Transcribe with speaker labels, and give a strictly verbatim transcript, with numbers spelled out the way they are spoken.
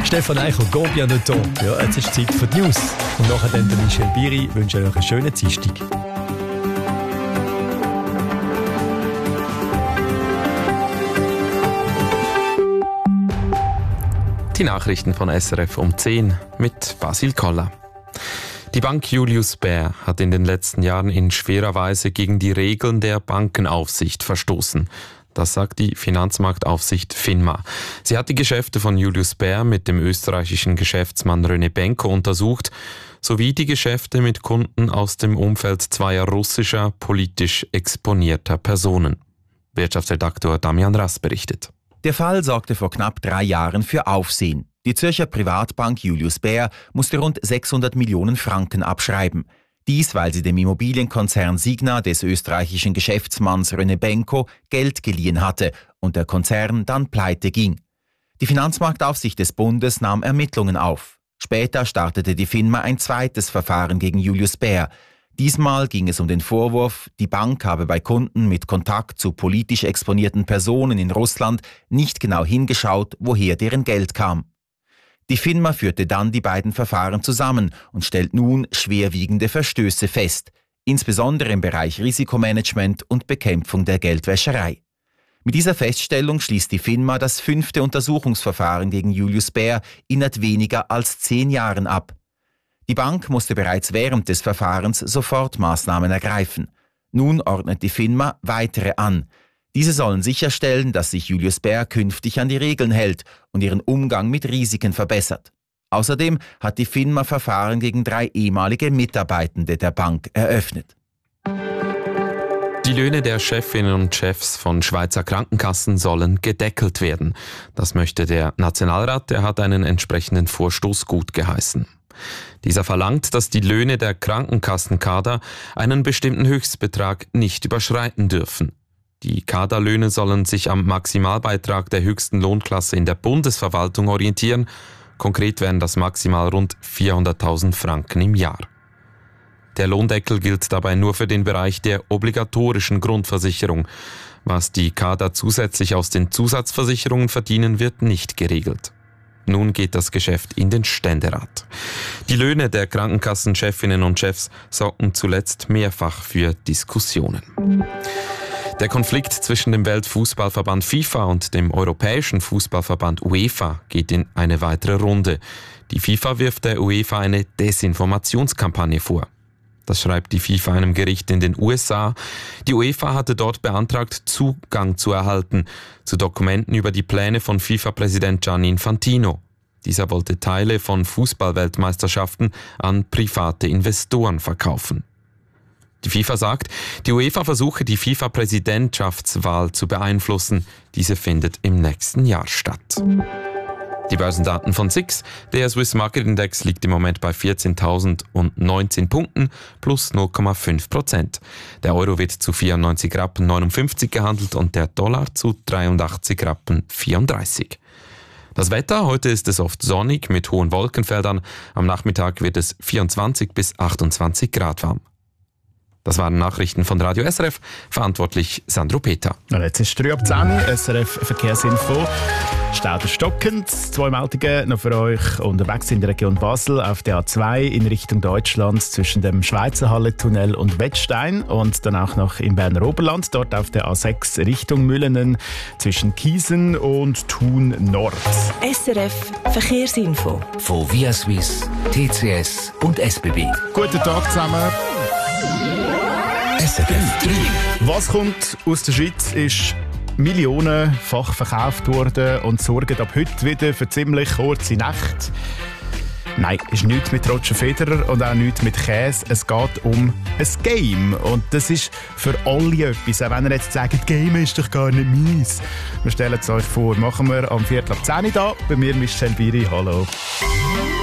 Speaker 1: Stefan Eichel, combien de temps? Ja, jetzt ist Zeit für die News. Und nachher dann der Michel Biri wünsche euch einen schönen Dienstag.
Speaker 2: Die Nachrichten von S R F um zehn mit Basil Koller. Die Bank Julius Baer hat in den letzten Jahren in schwerer Weise gegen die Regeln der Bankenaufsicht verstoßen. Das sagt die Finanzmarktaufsicht FINMA. Sie hat die Geschäfte von Julius Baer mit dem österreichischen Geschäftsmann René Benko untersucht, sowie die Geschäfte mit Kunden aus dem Umfeld zweier russischer, politisch exponierter Personen. Wirtschaftsredaktor Damian Rass berichtet.
Speaker 3: Der Fall sorgte vor knapp drei Jahren für Aufsehen. Die Zürcher Privatbank Julius Baer musste rund sechshundert Millionen Franken abschreiben. Dies, weil sie dem Immobilienkonzern Signa des österreichischen Geschäftsmanns René Benko Geld geliehen hatte und der Konzern dann pleite ging. Die Finanzmarktaufsicht des Bundes nahm Ermittlungen auf. Später startete die FINMA ein zweites Verfahren gegen Julius Baer. Diesmal ging es um den Vorwurf, die Bank habe bei Kunden mit Kontakt zu politisch exponierten Personen in Russland nicht genau hingeschaut, woher deren Geld kam. Die FINMA führte dann die beiden Verfahren zusammen und stellt nun schwerwiegende Verstöße fest, insbesondere im Bereich Risikomanagement und Bekämpfung der Geldwäscherei. Mit dieser Feststellung schließt die FINMA das fünfte Untersuchungsverfahren gegen Julius Baer innerhalb weniger als zehn Jahren ab. Die Bank musste bereits während des Verfahrens Sofortmaßnahmen ergreifen. Nun ordnet die FINMA weitere an. Diese sollen sicherstellen, dass sich Julius Baer künftig an die Regeln hält und ihren Umgang mit Risiken verbessert. Außerdem hat die FINMA Verfahren gegen drei ehemalige Mitarbeitende der Bank eröffnet.
Speaker 2: Die Löhne der Chefinnen und Chefs von Schweizer Krankenkassen sollen gedeckelt werden. Das möchte der Nationalrat, der hat einen entsprechenden Vorstoß gutgeheißen. Dieser verlangt, dass die Löhne der Krankenkassenkader einen bestimmten Höchstbetrag nicht überschreiten dürfen. Die Kaderlöhne sollen sich am Maximalbeitrag der höchsten Lohnklasse in der Bundesverwaltung orientieren. Konkret wären das maximal rund vierhunderttausend Franken im Jahr. Der Lohndeckel gilt dabei nur für den Bereich der obligatorischen Grundversicherung. Was die Kader zusätzlich aus den Zusatzversicherungen verdienen, wird nicht geregelt. Nun geht das Geschäft in den Ständerat. Die Löhne der Krankenkassenchefinnen und Chefs sorgten zuletzt mehrfach für Diskussionen. Der Konflikt zwischen dem Weltfußballverband FIFA und dem Europäischen Fußballverband UEFA geht in eine weitere Runde. Die FIFA wirft der UEFA eine Desinformationskampagne vor. Das schreibt die FIFA einem Gericht in den U S A. Die UEFA hatte dort beantragt, Zugang zu erhalten zu Dokumenten über die Pläne von FIFA-Präsident Gianni Infantino. Dieser wollte Teile von Fußballweltmeisterschaften an private Investoren verkaufen. Die FIFA sagt, die UEFA versuche, die FIFA-Präsidentschaftswahl zu beeinflussen. Diese findet im nächsten Jahr statt. Die Börsendaten von S I X. Der Swiss Market Index liegt im Moment bei vierzehntausendneunzehn Punkten, plus null Komma fünf Prozent. Der Euro wird zu vierundneunzig Rappen neunundfünfzig gehandelt und der Dollar zu dreiundachtzig Rappen vierunddreißig. Das Wetter, heute ist es oft sonnig mit hohen Wolkenfeldern. Am Nachmittag wird es vierundzwanzig bis achtundzwanzig Grad warm. Das waren Nachrichten von Radio S R F, verantwortlich Sandro Peter.
Speaker 4: Jetzt ist es drei ab zehn, S R F Verkehrsinfo. Stauder stockend, zwei Meldungen noch für euch unterwegs in der Region Basel auf der A zwei in Richtung Deutschland zwischen dem Schweizer Halle-Tunnel und Wettstein und dann auch noch im Berner Oberland, dort auf der A sechs Richtung Müllenen zwischen Kiesen und Thun Nord.
Speaker 5: S R F Verkehrsinfo
Speaker 6: von Via Suisse, T C S und S B B.
Speaker 4: Guten Tag zusammen.
Speaker 6: S R F drei.
Speaker 4: Was kommt aus der Schweiz ist millionenfach verkauft worden und sorgt ab heute wieder für ziemlich kurze Nächte. Nein, ist nichts mit Roger Federer und auch nichts mit Käse. Es geht um ein Game. Und das ist für alle etwas. Auch wenn ihr jetzt sagt, Game ist doch gar nicht meins. Wir stellen es euch vor. Machen wir am Viertel ab zehn da. Bei mir Michel Biri. Hallo.